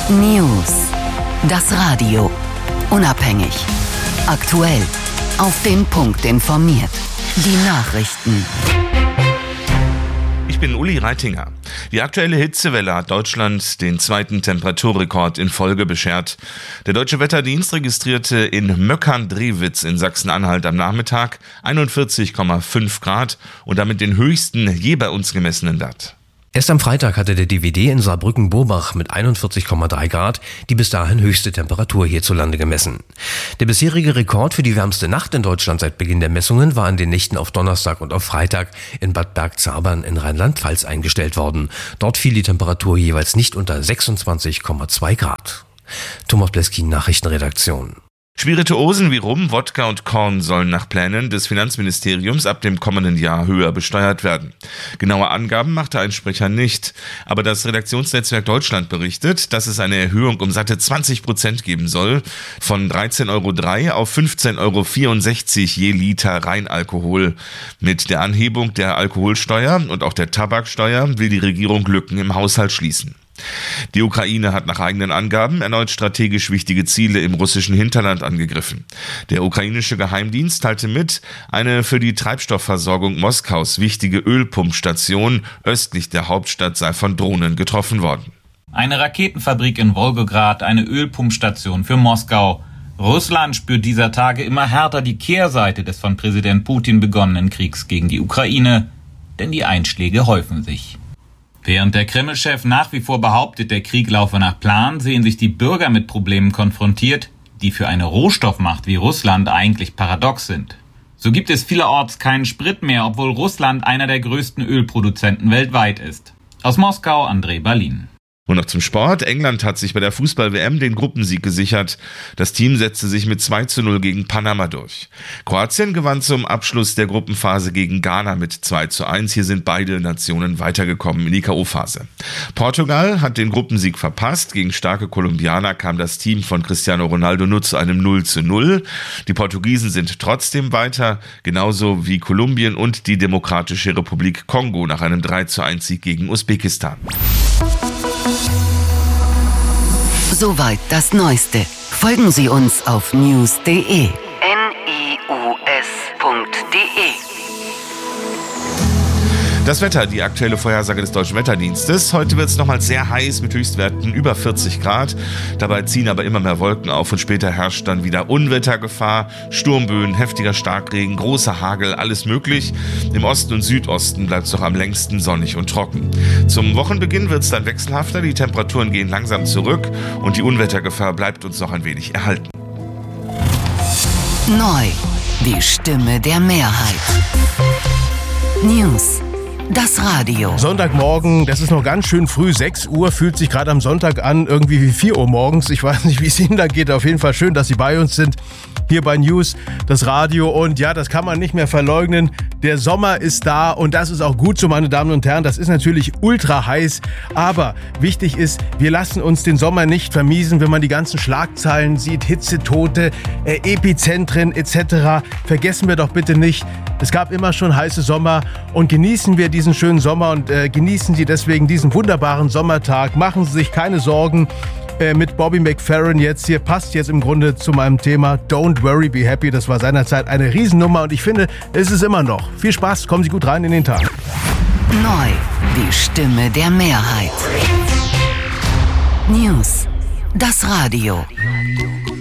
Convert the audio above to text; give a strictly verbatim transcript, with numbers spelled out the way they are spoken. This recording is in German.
News. Das Radio. Unabhängig. Aktuell. Auf den Punkt informiert. Die Nachrichten. Ich bin Uli Reitinger. Die aktuelle Hitzewelle hat Deutschland den zweiten Temperaturrekord in Folge beschert. Der Deutsche Wetterdienst registrierte in Möckern-Drewitz in Sachsen-Anhalt am Nachmittag einundvierzig Komma fünf Grad und damit den höchsten je bei uns gemessenen Wert. Erst am Freitag hatte der D W D in Saarbrücken-Burbach mit einundvierzig Komma drei Grad die bis dahin höchste Temperatur hierzulande gemessen. Der bisherige Rekord für die wärmste Nacht in Deutschland seit Beginn der Messungen war in den Nächten auf Donnerstag und auf Freitag in Bad Bergzabern in Rheinland-Pfalz eingestellt worden. Dort fiel die Temperatur jeweils nicht unter sechsundzwanzig Komma zwei Grad. Thomas Bleskin, Nachrichtenredaktion. Spirituosen wie Rum, Wodka und Korn sollen nach Plänen des Finanzministeriums ab dem kommenden Jahr höher besteuert werden. Genaue Angaben machte ein Sprecher nicht, aber das Redaktionsnetzwerk Deutschland berichtet, dass es eine Erhöhung um satte zwanzig Prozent geben soll, von dreizehn Komma drei Euro auf fünfzehn Komma vierundsechzig Euro je Liter Reinalkohol. Mit der Anhebung der Alkoholsteuer und auch der Tabaksteuer will die Regierung Lücken im Haushalt schließen. Die Ukraine hat nach eigenen Angaben erneut strategisch wichtige Ziele im russischen Hinterland angegriffen. Der ukrainische Geheimdienst teilte mit, eine für die Treibstoffversorgung Moskaus wichtige Ölpumpstation östlich der Hauptstadt sei von Drohnen getroffen worden. Eine Raketenfabrik in Wolgograd, eine Ölpumpstation für Moskau. Russland spürt dieser Tage immer härter die Kehrseite des von Präsident Putin begonnenen Kriegs gegen die Ukraine, denn die Einschläge häufen sich. Während der Kreml-Chef nach wie vor behauptet, der Krieg laufe nach Plan, sehen sich die Bürger mit Problemen konfrontiert, die für eine Rohstoffmacht wie Russland eigentlich paradox sind. So gibt es vielerorts keinen Sprit mehr, obwohl Russland einer der größten Ölproduzenten weltweit ist. Aus Moskau, André Berlin. Und noch zum Sport. England hat sich bei der Fußball-W M den Gruppensieg gesichert. Das Team setzte sich mit zwei zu null gegen Panama durch. Kroatien gewann zum Abschluss der Gruppenphase gegen Ghana mit zwei zu eins. Hier sind beide Nationen weitergekommen in die K O-Phase. Portugal hat den Gruppensieg verpasst. Gegen starke Kolumbianer kam das Team von Cristiano Ronaldo nur zu einem null zu null. Die Portugiesen sind trotzdem weiter, genauso wie Kolumbien und die Demokratische Republik Kongo nach einem drei zu eins Sieg gegen Usbekistan. Soweit das Neueste. Folgen Sie uns auf news punkt de. N I U S punkt de. Das Wetter, die aktuelle Vorhersage des Deutschen Wetterdienstes. Heute wird es nochmal sehr heiß mit Höchstwerten über vierzig Grad. Dabei ziehen aber immer mehr Wolken auf und später herrscht dann wieder Unwettergefahr, Sturmböen, heftiger Starkregen, großer Hagel, alles möglich. Im Osten und Südosten bleibt es doch am längsten sonnig und trocken. Zum Wochenbeginn wird es dann wechselhafter, die Temperaturen gehen langsam zurück und die Unwettergefahr bleibt uns noch ein wenig erhalten. Neu, die Stimme der Mehrheit. News. Das Radio. Sonntagmorgen, das ist noch ganz schön früh, sechs Uhr, fühlt sich gerade am Sonntag an, irgendwie wie vier Uhr morgens. Ich weiß nicht, wie es Ihnen da geht. Auf jeden Fall schön, dass Sie bei uns sind. Hier bei News, das Radio. Und ja, das kann man nicht mehr verleugnen. Der Sommer ist da und das ist auch gut so, meine Damen und Herren. Das ist natürlich ultra heiß. Aber wichtig ist, wir lassen uns den Sommer nicht vermiesen, wenn man die ganzen Schlagzeilen sieht. Hitzetote, äh, Epizentren et cetera. Vergessen wir doch bitte nicht, es gab immer schon heiße Sommer und genießen wir diesen schönen Sommer und äh, genießen Sie deswegen diesen wunderbaren Sommertag. Machen Sie sich keine Sorgen. Äh, mit Bobby McFerrin jetzt hier, passt jetzt im Grunde zu meinem Thema Don't Worry, Be Happy. Das war seinerzeit eine Riesennummer und ich finde, es ist immer noch. Viel Spaß, kommen Sie gut rein in den Tag. Neu, die Stimme der Mehrheit. News, das Radio.